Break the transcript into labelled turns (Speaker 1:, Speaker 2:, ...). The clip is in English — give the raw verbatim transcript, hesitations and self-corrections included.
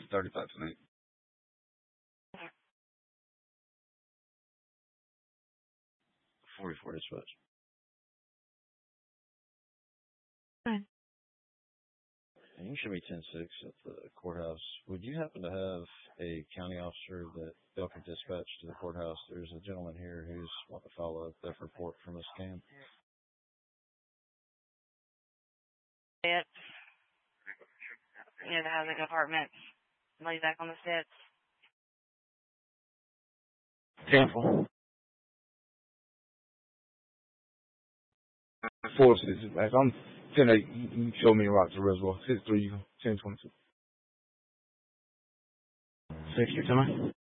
Speaker 1: thirty-five tonight.
Speaker 2: forty-four dispatch.
Speaker 3: Fine.
Speaker 2: And you should be ten six at the courthouse. Would you happen to have a county officer that y'all could dispatch to the courthouse? There's a gentleman here who's wanting to follow up that report from his camp.
Speaker 3: It. You know, the housing department. Lay back on the steps.
Speaker 1: Careful. Four six is back. I'm ten eight. You can show me rock to reservoir. Six three ten twenty two.
Speaker 2: Six, you're coming?